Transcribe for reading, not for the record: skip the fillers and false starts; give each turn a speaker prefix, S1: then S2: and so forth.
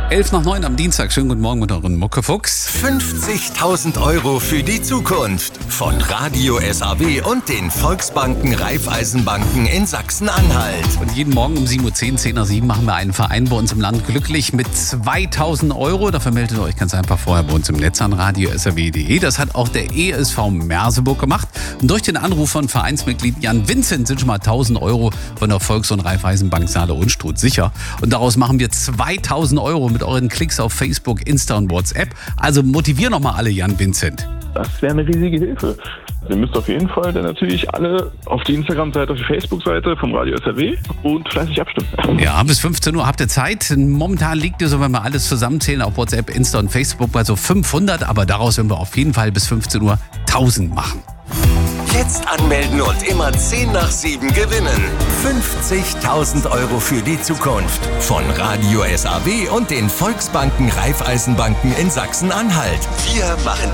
S1: 11:09 am Dienstag. Schönen guten Morgen mit euren Muckefuchs.
S2: 50.000 € für die Zukunft von Radio SAW und den Volksbanken Raiffeisenbanken in Sachsen-Anhalt.
S1: Und jeden Morgen um 7:10 Uhr, 10 nach 7 machen wir einen Verein bei uns im Land glücklich mit 2.000 €. Dafür meldet ihr euch ganz einfach vorher bei uns im Netz an radio.srw.de. Das hat auch der ESV Merseburg gemacht. Und durch den Anruf von Vereinsmitglied Jan Vincent sind schon mal 1.000 € von der Volks- und Raiffeisenbank Saale-Unstrut sicher. Und daraus machen wir 2.000 € mit euren Klicks auf Facebook, Insta und WhatsApp. Also motivier noch mal alle, Jan Vincent.
S3: Das wäre eine riesige Hilfe. Ihr müsst auf jeden Fall dann natürlich alle auf die Instagram-Seite, auf die Facebook-Seite vom Radio SAW und fleißig abstimmen.
S1: Ja, bis 15 Uhr habt ihr Zeit. Momentan liegt ihr so, wenn wir alles zusammenzählen, auf WhatsApp, Insta und Facebook bei so 500. Aber daraus werden wir auf jeden Fall bis 15 Uhr 1.000 machen.
S2: Jetzt anmelden und immer 10 nach 7 gewinnen. 50.000 € für die Zukunft von Radio SAW und den Volksbanken Raiffeisenbanken in Sachsen-Anhalt. Wir machen